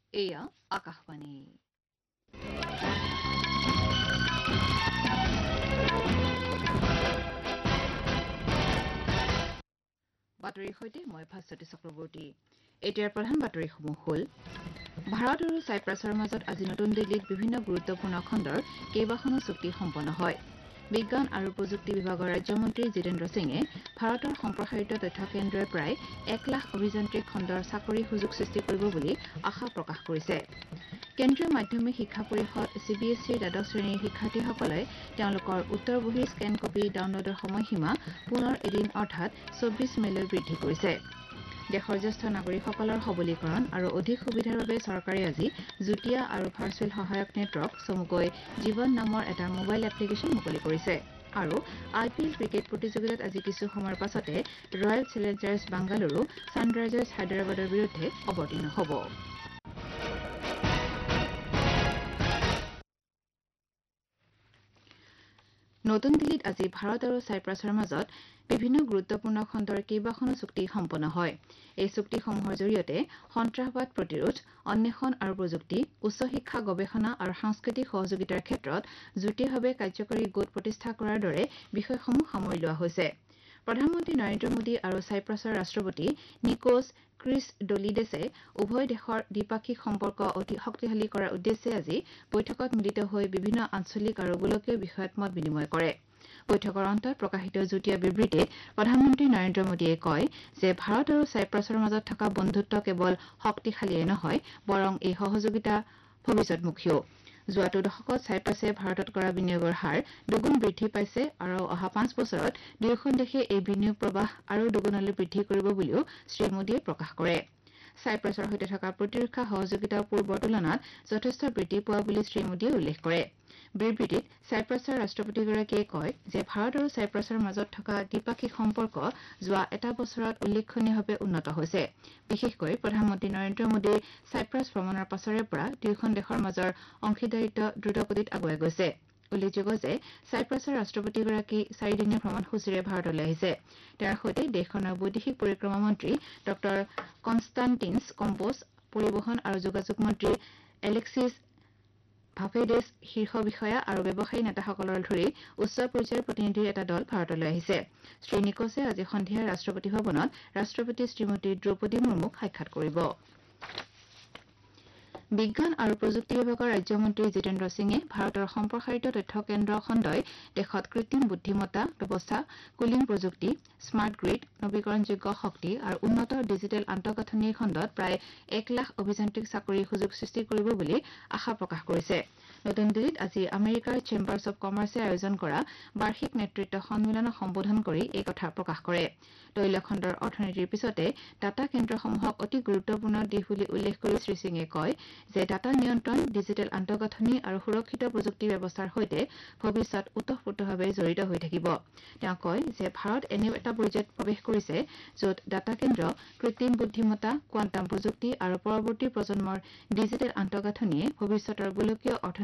এয়া আকাশবাণী বাতৰিৰ সৈতে মই ভাস্বতী চক্ৰৱৰ্তী এতিয়াৰ প্ৰধান বাতৰিসমূহ হ'ল ভাৰত আৰু ছাইপ্ৰাছৰ মাজত আজি নতুন দিল্লীত বিভিন্ন গুৰুত্বপূৰ্ণ খণ্ডৰ কেইবাখনো চুক্তি সম্পন্ন হয় বিজ্ঞান আৰু প্ৰযুক্তি বিভাগৰ ৰাজ্যমন্ত্ৰী জিতেন্দ্ৰ সিঙে ভাৰতৰ সম্প্ৰসাৰিত তথ্য কেন্দ্ৰই প্ৰায় 1 লাখ অভিযান্ত্ৰিক খণ্ডৰ চাকৰিৰ সুযোগ সৃষ্টি কৰিব বুলি আশা প্ৰকাশ কৰিছে কেন্দ্ৰীয় মাধ্যমিক শিক্ষা পৰিষদ চিবিএছইৰ দ্বাদশ শ্ৰেণীৰ শিক্ষাৰ্থীসকলে তেওঁলোকৰ উত্তৰ বহীৰ স্কেন কপি ডাউনলোডৰ সময়সীমা পুনৰ এদিন অৰ্থাৎ 24 মেলৈ বৃদ্ধি কৰিছে দেশৰ জ্যেষ্ঠ নাগৰিকসকলৰ সবলীকৰণ আৰু অধিক সুবিধাৰ বাবে চৰকাৰে আজি যুটীয়া আৰু ভাৰ্চুৱেল সহায়ক নেটৱৰ্ক চমুকৈ জীৱন নামৰ এটা মোবাইল এপ্লিকেশ্যন মুকলি কৰিছে আৰু IPL ক্ৰিকেট প্ৰতিযোগিতাত আজি কিছু সময়ৰ পাছতে ৰয়েল চেলেঞ্জাৰ্ছ বাংগালুৰু ছানৰাইজাৰ্ছ হায়দৰাবাদৰ বিৰুদ্ধে অৱতীৰ্ণ হ'ব নতুন দিল্লীত আজি ভাৰত আৰু ছাইপ্ৰাছৰ মাজত বিভিন্ন গুৰুত্বপূৰ্ণ খণ্ডৰ কেইবাখনো চুক্তি সম্পন্ন হয় এই চুক্তিসমূহৰ জৰিয়তে সন্ত্ৰাসবাদ প্ৰতিৰোধ অন্বেষণ আৰু প্ৰযুক্তি উচ্চ শিক্ষা গৱেষণা আৰু সাংস্কৃতিক সহযোগিতাৰ ক্ষেত্ৰত যুটীয়াভাৱে কাৰ্যকৰী গোট প্ৰতিষ্ঠা কৰাৰ দৰে বিষয়সমূহ সামৰি লোৱা হৈছে প্ৰধানমন্ত্ৰী নৰেন্দ্ৰ মোদী আৰু ছাইপ্ৰাছৰ ৰাষ্ট্ৰপতি নিকোছ ক্ৰিছডলিডেছে উভয় দেশৰ দ্বিপাক্ষিক সম্পৰ্ক অধিক শক্তিশালী কৰাৰ উদ্দেশ্যে আজি বৈঠকত মিলিত হৈ বিভিন্ন আঞ্চলিক আৰু গোলকীয় বিষয়ত মত বিনিময় কৰে বৈঠকৰ অন্তত প্ৰকাশিত যুটীয়া বিবৃতিত প্ৰধানমন্ত্ৰী নৰেন্দ্ৰ মোদীয়ে কয় যে ভাৰত আৰু ছাইপ্ৰাছৰ মাজত থকা বন্ধুত্ব কেৱল শক্তিশালীয়ে নহয় বৰং এই সহযোগিতা ভৱিষ্যতমুখীও যোৱাটো দশকত ছাইপ্ৰাছে ভাৰতত কৰা বিনিয়োগৰ হাৰ দুগুণ বৃদ্ধি পাইছে আৰু অহা 5 বছৰত দুয়োখন দেশে এই বিনিয়োগ প্ৰৱাহ আৰু দুগুণলৈ বৃদ্ধি কৰিব বুলিও শ্ৰীমোদীয়ে প্ৰকাশ কৰে ছাইপ্ৰাছৰ সৈতে থকা প্ৰতিৰক্ষা সহযোগিতা পূৰ্বৰ তুলনাত যথেষ্ট বৃদ্ধি পোৱা বুলি শ্ৰীমোদীয়ে উল্লেখ কৰে বিবৃতিত ছাইপ্ৰাছৰ ৰাষ্ট্ৰপতিগৰাকীয়ে কয় যে ভাৰত আৰু ছাইপ্ৰাছৰ মাজত থকা দ্বিপাক্ষিক সম্পৰ্ক যোৱা এটা বছৰত উল্লেখনীয়ভাৱে উন্নত হৈছে বিশেষকৈ প্ৰধানমন্ত্ৰী নৰেন্দ্ৰ মোদীৰ ছাইপ্ৰাছ ভ্ৰমণৰ পাছৰে পৰা দুয়োখন দেশৰ মাজৰ অংশীদাৰিত্ব দ্ৰুতগতিত আগুৱাই গৈছে উল্লেখযোগ্য যে ছাইপ্ৰাছৰ ৰাষ্ট্ৰপতিগৰাকী 4 দিনীয়া ভ্ৰমণসূচীৰে ভাৰতলৈ আহিছে তেওঁৰ সৈতে দেশখনৰ বৈদেশিক পৰিক্ৰমা মন্ত্ৰী ডঃ কনষ্টাণ্টিনছ কম্পোজ পৰিবহণ আৰু যোগাযোগ মন্ত্ৰী এলেক্সিছ ভাফেডেছ শীৰ্ষ বিষয়া আৰু ব্যৱসায়ী নেতাসকলৰ ধৰি উচ্চ পৰ্যায়ৰ প্ৰতিনিধিৰ এটা দল ভাৰতলৈ আহিছে শ্ৰী নিকোছে আজি সন্ধিয়া ৰাষ্ট্ৰপতি ভৱনত ৰাষ্ট্ৰপতি শ্ৰীমতী দ্ৰৌপদী মুৰ্মুক সাক্ষাৎ কৰিব বিজ্ঞান আৰু প্ৰযুক্তি বিভাগৰ ৰাজ্যমন্ত্ৰী জিতেন্দ্ৰ সিঙে ভাৰতৰ সম্প্ৰসাৰিত তথ্য কেন্দ্ৰ খণ্ডই দেশত কৃত্ৰিম বুদ্ধিমত্তা ব্যৱস্থা কুলিং প্ৰযুক্তি স্মাৰ্ট গ্ৰিড নৱীকৰণযোগ্য শক্তি আৰু উন্নত ডিজিটেল আন্তঃগাঁথনিৰ খণ্ডত প্ৰায় 1 লাখ অভিযান্ত্ৰিক চাকৰিৰ সুযোগ সৃষ্টি কৰিব বুলি আশা প্ৰকাশ কৰিছে নতুন দিল্লীত আজি আমেৰিকাৰ চেম্বাৰ্ছ অৱ কমাৰ্চে আয়োজন কৰা বাৰ্ষিক নেতৃত্ব সন্মিলনক সম্বোধন কৰি এই কথা প্ৰকাশ কৰে তৈল খণ্ডৰ অৰ্থনীতিৰ পিছতে ডাটা কেন্দ্ৰসমূহক অতি গুৰুত্বপূৰ্ণ দিশ বুলি উল্লেখ কৰি শ্ৰীসিঙে কয় যে ডাটা নিয়ন্ত্ৰণ ডিজিটেল আন্তঃগাঁথনি আৰু সুৰক্ষিত প্ৰযুক্তি ব্যৱস্থাৰ সৈতে ভৱিষ্যত ওতঃপ্ৰোতভাৱে জড়িত হৈ থাকিব তেওঁ কয় যে ভাৰত এনে এটা পৰ্যায়ত প্ৰৱেশ কৰিছে য'ত ডাটা কেন্দ্ৰ কৃত্ৰিম বুদ্ধিমত্তা কোৱাণ্টাম প্ৰযুক্তি আৰু পৰৱৰ্তী প্ৰজন্মৰ ডিজিটেল আন্তঃগাঁথনিয়ে ভৱিষ্যতৰ গোলকীয়